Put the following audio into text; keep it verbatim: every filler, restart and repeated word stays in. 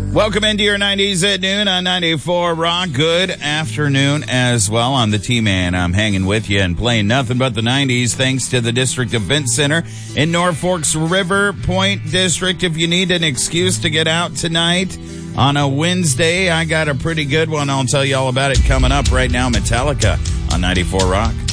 Welcome into your nineties at noon on ninety-four Rock. Good afternoon as well. I'm the T-Man. I'm hanging with you and playing nothing but the nineties thanks to the District Event Center in Norfolk's River Point District. If you need an excuse to get out tonight on a Wednesday, I got a pretty good one. I'll tell you all about it coming up right now. Metallica on ninety-four Rock.